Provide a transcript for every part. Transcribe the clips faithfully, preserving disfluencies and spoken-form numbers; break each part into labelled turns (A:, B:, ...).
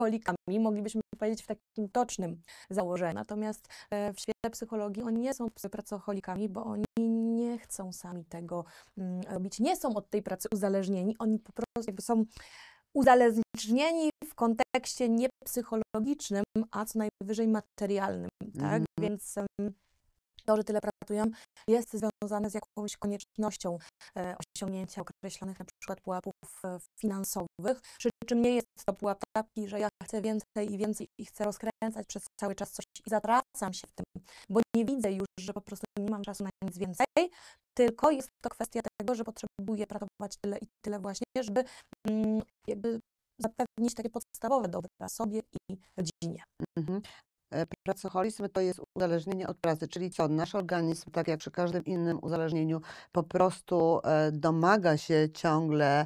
A: pracoholikami, moglibyśmy powiedzieć w takim tocznym założeniu. Natomiast w świetle psychologii oni nie są pracoholikami, bo oni nie chcą sami tego robić, nie są od tej pracy uzależnieni, oni po prostu jakby są uzależnieni w kontekście nie psychologicznym, a co najwyżej materialnym, tak? Mm. Więc to, że tyle pracują, jest związane z jakąś koniecznością e, osiągnięcia określonych na przykład pułapów e, finansowych, przy czym nie jest to pułap taki, że ja chcę więcej i więcej i chcę rozkręcać przez cały czas coś i zatracam się w tym, bo nie widzę już, że po prostu nie mam czasu na nic więcej, tylko jest to kwestia tego, że potrzebuję pracować tyle i tyle właśnie, żeby mm, jakby zapewnić takie podstawowe dobra sobie i rodzinie.
B: Mhm. Pracoholizm to jest uzależnienie od pracy, czyli co? Nasz organizm, tak jak przy każdym innym uzależnieniu, po prostu domaga się ciągle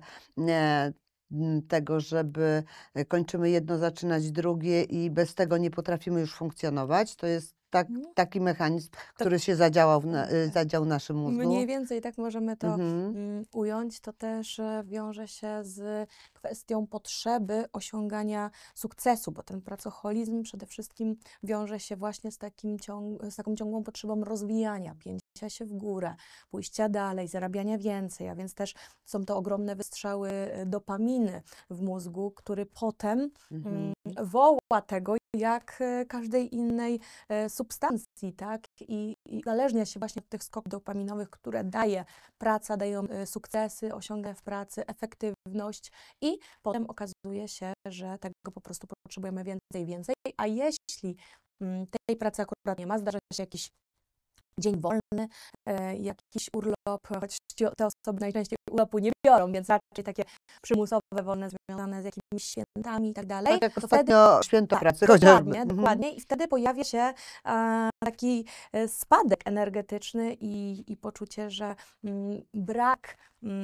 B: tego, żeby kończymy jedno, zaczynać drugie i bez tego nie potrafimy już funkcjonować. To jest tak, taki mechanizm, który się zadziałał w, na, zadział w naszym mózgu.
A: Mniej więcej tak możemy to
B: mhm.
A: ująć. To też wiąże się z kwestią potrzeby osiągania sukcesu, bo ten pracoholizm przede wszystkim wiąże się właśnie z, takim ciąg, z taką ciągłą potrzebą rozwijania, pięcia się w górę, pójścia dalej, zarabiania więcej, a więc też są to ogromne wystrzały dopaminy w mózgu, który potem mhm. woła tego, jak każdej innej substancji, tak? I, i uzależnia się właśnie od tych skoków dopaminowych, które daje praca, dają sukcesy, osiągania w pracy, efektywność i potem okazuje się, że tego po prostu potrzebujemy więcej i więcej, a jeśli tej pracy akurat nie ma, zdarza się jakiś dzień wolny, e, jakiś urlop, choć te osoby najczęściej urlopu nie biorą, więc raczej takie przymusowe, wolne, związane z jakimiś świętami i tak dalej.
B: Tak jak ostatnio wtedy, święto
A: tak,
B: pracy.
A: Dokładnie,
B: mhm.
A: dokładnie. I wtedy pojawia się a, taki spadek energetyczny i, i poczucie, że m, brak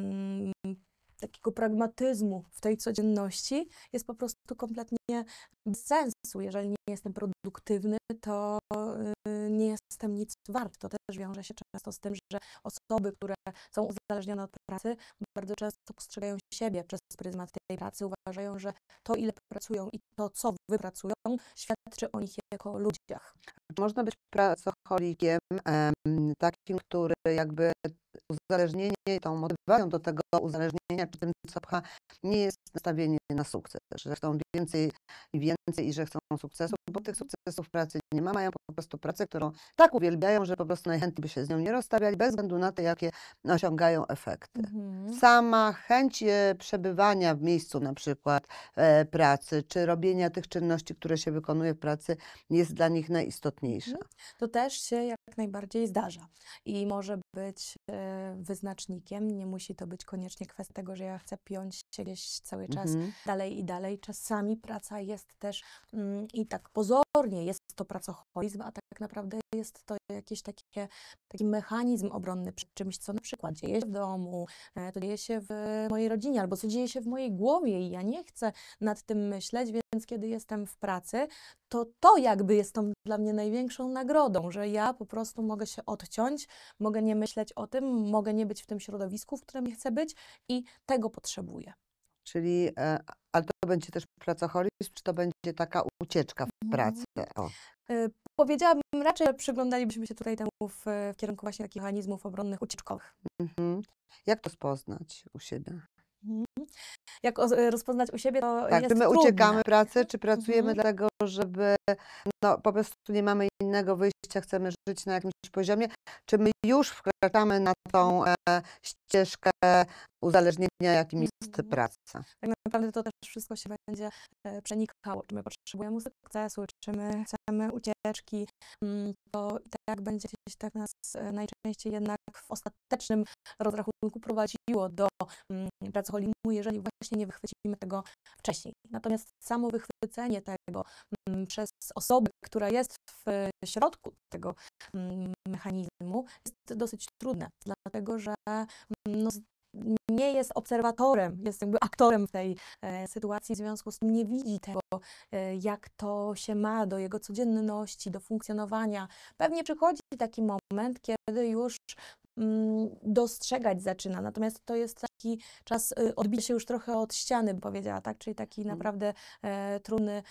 A: m, takiego pragmatyzmu w tej codzienności jest po prostu kompletnie bez sensu. Jeżeli nie jestem produktywny, to y, nie jestem nic wart. To też wiąże się często z tym, że osoby, które są uzależnione od pracy, bardzo często postrzegają siebie przez pryzmat tej pracy, uważają, że to, ile pracują i to, co wypracują, świadczy o nich jako ludziach.
B: Można być pracocholikiem, em, takim, który jakby uzależnienie, tą motywacją do tego uzależnienia, czy tym, co pcha, nie jest nastawienie na sukces, że chcą więcej i więcej i że chcą sukcesu, bo tych sukcesów w pracy nie ma, mają po prostu pracę, którą tak uwielbiają, że po prostu najchętniej by się z nią nie rozstawiać, bez względu na to, jakie osiągają efekty. Mhm. Sama chęć przebywania w miejscu na przykład e, pracy, czy robienia tych czynności, które się wykonuje w pracy, jest dla nich najistotniejsza.
A: Mhm. To też się jak najbardziej zdarza i może być e, wyznacznikiem, nie musi to być koniecznie kwestia tego, że ja chcę piąć się gdzieś cały czas mhm. dalej i dalej. Czasami praca jest też mm, i tak pozornie jest to pracoholizm, a tak naprawdę jest to jakiś takie, taki mechanizm obronny przed czymś, co na przykład dzieje się w domu, to dzieje się w mojej rodzinie, albo co dzieje się w mojej głowie i ja nie chcę nad tym myśleć, więc kiedy jestem w pracy, to to jakby jest tą dla mnie największą nagrodą, że ja po prostu mogę się odciąć, mogę nie myśleć o tym, mogę nie być w tym środowisku, w którym chcę być i tego potrzebuję.
B: Czyli, e, ale to będzie też pracoholizm, czy to będzie taka ucieczka w pracy? O.
A: Y, powiedziałabym raczej, że przyglądalibyśmy się tutaj temu w, w kierunku właśnie takich mechanizmów obronnych ucieczkowych.
B: Mhm. Jak to rozpoznać u siebie?
A: Mhm. Jak o, rozpoznać u siebie, to
B: tak,
A: jest
B: czy my
A: trudne.
B: uciekamy pracę, czy pracujemy
A: Mhm.
B: dlatego, żeby no, po prostu nie mamy innego wyjścia, chcemy żyć na jakimś poziomie, czy my już wkraczamy na tą e, ścieżkę uzależnienia, jakim jest
A: Mhm.
B: praca?
A: Tak naprawdę to też wszystko się będzie e, przenikało, czy my potrzebujemy sukcesu, czy my chcemy ucieczki, mm, to i tak będzie gdzieś tak nas e, najczęściej jednak w ostatecznym rozrachunku prowadziło do mm, pracoholizmu, jeżeli właśnie nie wychwycimy tego wcześniej. Natomiast samo wychwycenie tego mm, przez osobę, która jest w środku tego mm, mechanizmu, jest dosyć trudne, dlatego że mm, no, nie jest obserwatorem, jest jakby aktorem w tej e, sytuacji, w związku z tym nie widzi tego, e, jak to się ma do jego codzienności, do funkcjonowania. Pewnie przychodzi taki moment, kiedy już mm, dostrzegać zaczyna. Natomiast to jest taki czas y, odbicia się już trochę od ściany, bym powiedziała, tak? Czyli taki
B: Mhm.
A: naprawdę e, trudny